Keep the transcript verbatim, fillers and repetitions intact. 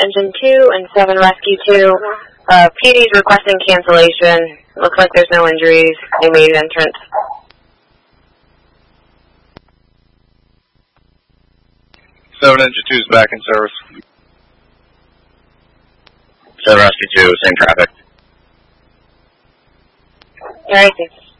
Engine two and seven Rescue two. Uh, P D's requesting cancellation. Looks like there's no injuries. They made entrance. seven Engine two is back in service. seven Rescue two, same traffic. Alright, thanks.